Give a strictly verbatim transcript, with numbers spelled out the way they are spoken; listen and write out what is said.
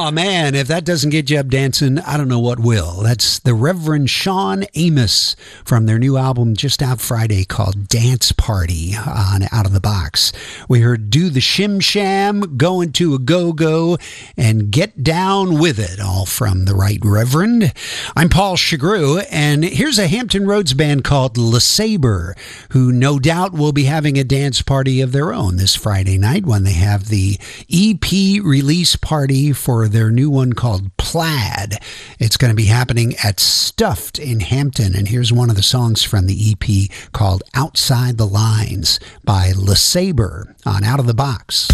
Oh, man, if that doesn't get you up dancing, I don't know what will. That's the Reverend Sean Amos from their new album just out Friday called Dance Party on Out of the Box. We heard Do the Shim Sham, Go Into a Go-Go, and Get Down With It, all from the Right Reverend. I'm Paul Chagru, and here's a Hampton Roads band called LeSabre, who no doubt will be having a dance party of their own this Friday night when they have the E P release party for their new one called Plaid. It's going to be happening at Stuffed in Hampton, and here's one of the songs from the E P called Outside the Lines by LeSabre on Out of the Box.